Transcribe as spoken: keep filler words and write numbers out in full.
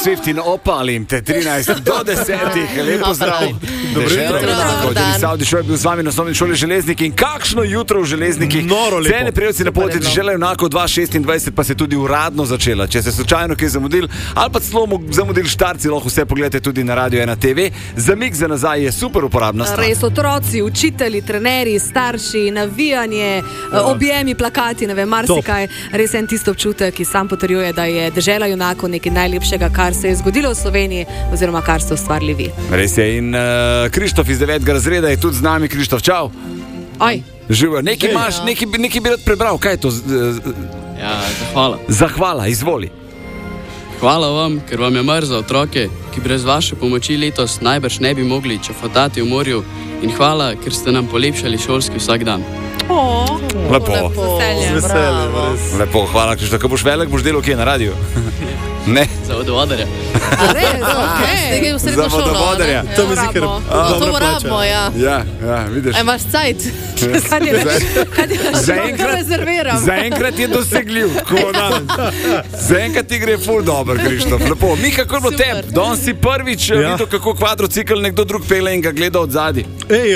Swift in opalim te trinajst do desetih. Lepo zdrav. Dobro jutro. Saudi Šoj je bil z vami na osnovni šoli Železniki in kakšno jutro v Železnikih. Noro lepo. Cene prejevci na poti žele enako dva šestindvajset pa se tudi uradno začela. Če se slučajno kaj zamudil ali pa celo zamudil štarci, lahko vse pogledate tudi na Radio ena te ve. Zamik za nazaj je super uporabna stvar. Res, otroci, učitelji, trenerji, starši, navijanje, objemi, plakati, ne vem, marsikaj. Res en tisto občutek, ki sam potrjuje, da je dežela junakov nekaj najlepšega, kar se je zgodilo v Sloveniji oziroma kar ste ustvarili vi. Res je in uh, Krištof iz devetega razreda je tudi z nami. Krištof, čau. Oj. Živijo, nekaj imaš, nekaj, nekaj bi rad prebral, kaj je to? Ja, zahvala. Zahvala, izvoli. Hvala vam, ker vam je mar za otroke, ki brez vaše pomoči letos najbrž ne bi mogli čofotati v morju, in hvala, ker ste nam polepšali šolski vsak dan. Oh, lepo. lepo. Z veseljem, res. Lepo, hvala, Krištof. Ko boš velik, boš delal kje na radiju? Ne. Za vodovodarja. A res, okej. Okay. Za vodovodarja. To mi zdi, ker No, dobro to moramo, plača. ja. Ja, ja, vidiš. A imaš cajt? Kaj je več? Kaj je več? Zaenkrat- rezerviram. Zaenkrat je dosegljiv. Zaenkrat ti gre ful dobro, Krištof. Lepo. Miha, kako je bilo Super. tebi? Danes si prvič Ja. videl, kako kvadrocikl nekdo drug pele in ga gleda od zadaj. Ej,